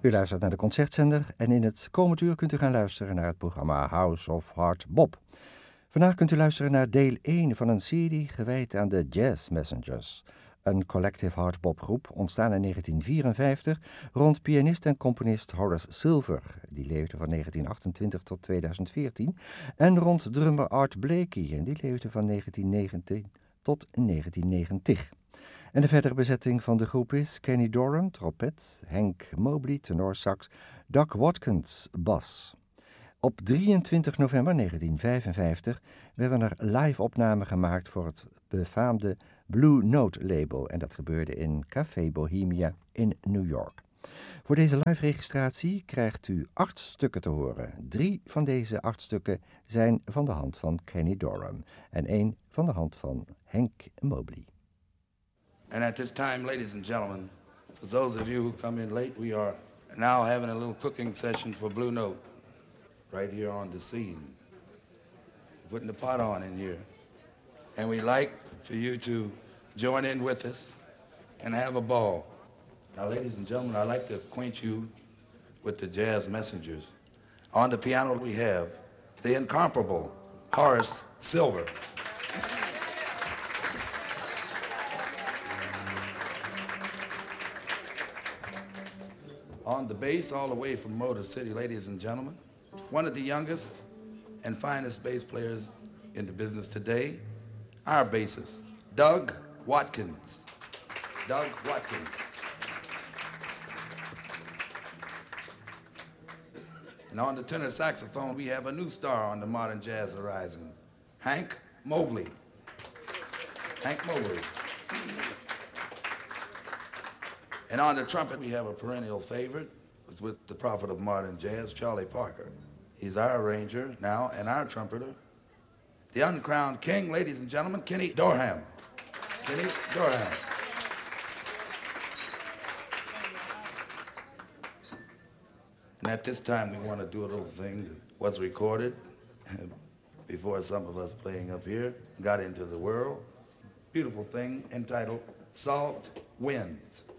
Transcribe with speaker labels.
Speaker 1: U luistert naar de Concertzender en in het komend uur kunt u gaan luisteren naar het programma House of Hard Bop. Vandaag kunt u luisteren naar deel 1 van een serie gewijd aan de Jazz Messengers. Een collective hardbop groep ontstaan in 1954 rond pianist en componist Horace Silver, die leefde van 1928 tot 2014, en rond drummer Art Blakey, en die leefde van 1919 tot 1990. En de verdere bezetting van de groep is Kenny Dorham, trompet, Hank Mobley, tenorsax, Doc Watkins, bas. Op 23 november 1955 werden er live-opnamen gemaakt voor het befaamde Blue Note label en dat gebeurde in Café Bohemia in New York. Voor deze live-registratie krijgt u 8 stukken te horen. 3 van deze 8 stukken zijn van de hand van Kenny Dorham en 1 van de hand van Hank Mobley.
Speaker 2: And at this time, ladies and gentlemen, for those of you who come in late, we are now having a little cooking session for Blue Note right here on the scene. We're putting the pot on in here. And we'd like for you to join in with us and have a ball. Now, ladies and gentlemen, I'd like to acquaint you with the Jazz Messengers. On the piano we have the incomparable Horace Silver. On the bass, all the way from Motor City, ladies and gentlemen, one of the youngest and finest bass players in the business today, our bassist, Doug Watkins. Doug Watkins. And on the tenor saxophone, we have a new star on the modern jazz horizon, Hank Mobley. Hank Mobley. And on the trumpet, we have a perennial favorite. It's with the prophet of modern jazz, Charlie Parker. He's our arranger now and our trumpeter. The uncrowned king, ladies and gentlemen, Kenny Dorham. Kenny Dorham. And at this time, we want to do a little thing that was recorded before some of us playing up here got into the world. Beautiful thing entitled Salt Winds.